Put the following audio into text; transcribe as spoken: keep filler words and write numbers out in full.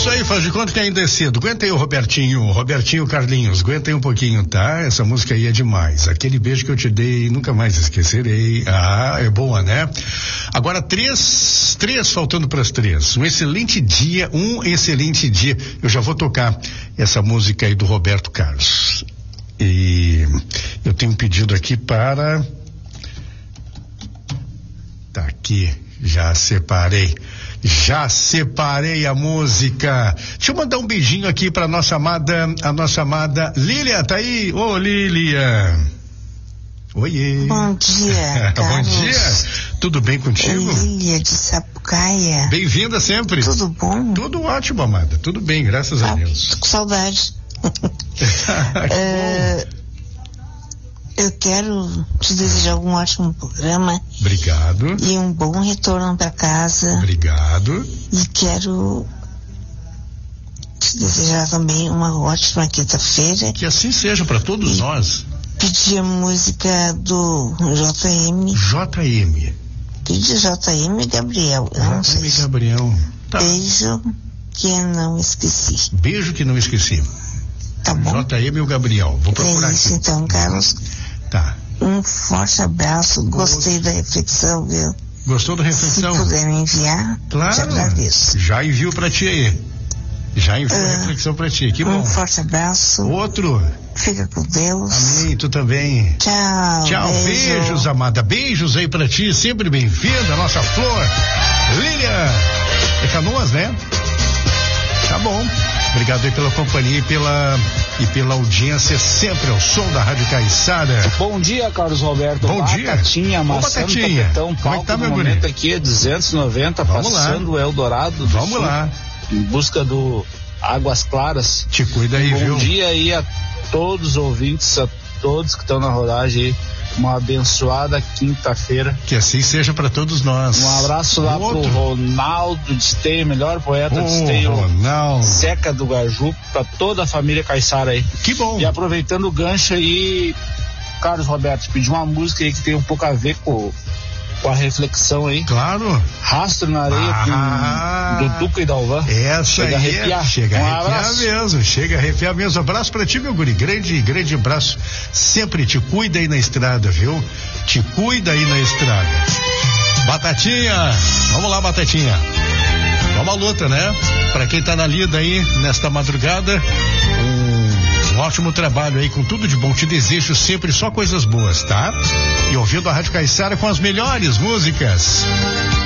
Isso aí, faz de conta que ainda é cedo. Aguenta aí o Robertinho, Robertinho Carlinhos, aguenta aí um pouquinho, tá? Essa música aí é demais. Aquele beijo que eu te dei, nunca mais esquecerei. Ah, é boa, né? Agora, três, três faltando para as três. Um excelente dia, um excelente dia. Eu já vou tocar essa música aí do Roberto Carlos. E eu tenho um pedido aqui para... Tá aqui, já separei. Já separei a música. Deixa eu mandar um beijinho aqui pra nossa amada, a nossa amada Lília, tá aí? Ô, Lília. Oiê. Bom dia, Carlos. Bom dia. Tudo bem contigo? Lília de Sapucaia. Bem-vinda sempre. Tudo bom? Tudo ótimo, amada. Tudo bem, graças ah, a Deus. Tô com saudade. é, eu quero te desejar um ótimo programa. Obrigado. E um bom retorno para casa. Obrigado. E quero te desejar também uma ótima quinta-feira. Que assim seja para todos e nós. Pedir a música do J M. J M. Pedir J M e Gabriel. Não J M e Gabriel. Tá. Beijo que não esqueci. Beijo que não esqueci. Tá bom. J M e o Gabriel. Vou procurar é isso, aqui. Então, Carlos. Tá. Um forte abraço. Gostei da reflexão, viu? Gostou da reflexão? Se puder me enviar, claro. te agradeço. Já envio pra ti aí. Já envio uh, a reflexão pra ti. Que um bom. Um forte abraço. Outro. Fica com Deus. Amém, tu também. Tchau. Tchau, beijo. beijos, amada. Beijos aí pra ti. Sempre bem-vinda, nossa flor. Lília. É Canoas, né? Tá bom. Obrigado aí pela companhia e pela, e pela audiência sempre ao som da Rádio Caiçara. Bom dia, Carlos Roberto. Bom dia. Batatinha, maçã do Tapetão, como é que tá, meu momento aqui é duzentos e noventa, Vamos passando o Eldorado. Vamos Sul, lá. Em busca do Águas Claras. Te cuida aí, Bom viu? Bom dia aí a todos os ouvintes, a todos que estão na rodagem aí. Uma abençoada quinta-feira. Que assim seja para todos nós. Um abraço lá Outro. pro Ronaldo de Esteio, melhor poeta oh, de Esteio. Ronaldo. Zeca do Gaju, pra toda a família Caiçara aí. Que bom. E aproveitando o gancho aí, Carlos Roberto, pedi uma música aí que tem um pouco a ver com, com a reflexão aí. Claro. Rastro na Areia ah, com, do Duca e Dalvan. Essa chega aí. A arrepiar. Chega um a arrepiar abraço. mesmo. Chega a arrepiar mesmo. Abraço pra ti, meu guri. Grande, grande abraço. Sempre te cuida aí na estrada, viu? Te cuida aí na estrada. Batatinha. Vamos lá, Batatinha. Vamos à luta, né? Pra quem tá na lida aí nesta madrugada, um, um ótimo trabalho aí, com tudo de bom. Te desejo sempre só coisas boas, tá? E ouvindo a Rádio Caiçara com as melhores músicas.